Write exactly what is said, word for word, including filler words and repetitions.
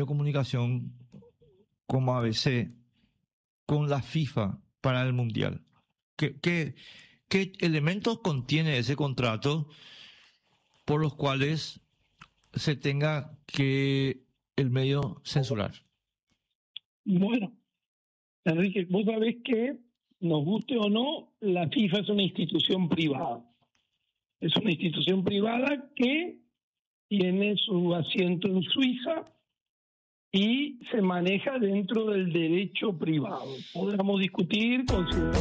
medio de comunicación como A B C con la FIFA para el Mundial? ¿Qué, qué, qué elementos contiene ese contrato por los cuales se tenga que el medio censurar? Bueno, Enrique, vos sabés que, nos guste o no, la FIFA es una institución privada. Es una institución privada que tiene su asiento en Suiza y se maneja dentro del derecho privado. Podríamos discutir, considerar